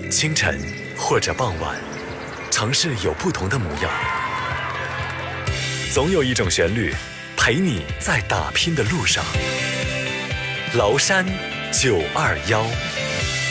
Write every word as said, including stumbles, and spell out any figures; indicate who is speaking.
Speaker 1: 清晨或者傍晚，城市有不同的模样。总有一种旋律，陪你在打拼的路上。崂山九二幺。